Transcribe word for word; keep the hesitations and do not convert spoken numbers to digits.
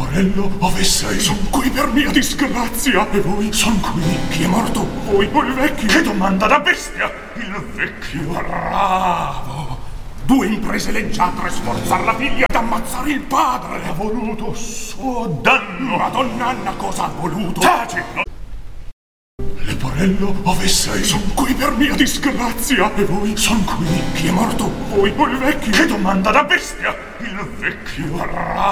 Leporello, ove sei? Son qui per mia disgrazia. E voi? Son qui. Chi è morto? Voi o il vecchio? Che domanda da bestia! Il vecchio. Bravo. Due imprese leggiadre, sforzar la figlia ed ammazzare il padre. Ha voluto suo danno. Madonna Anna, cosa ha voluto? Taci! Leporello, ove sei? Son qui per mia disgrazia. E voi? Son qui. Chi è morto? Voi o il vecchio? Che domanda da bestia! Il vecchio. Bravo.